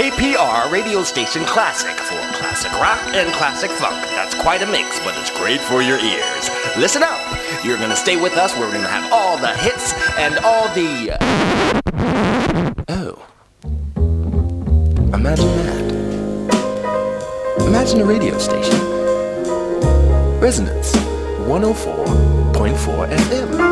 KPR radio station classic for classic rock and classic funk. That's quite a mix, but it's great for your ears. Listen up. You're going to stay with us. We're going to have all the hits and all the... Oh. Imagine that. Imagine a radio station. Resonance 104.4 FM.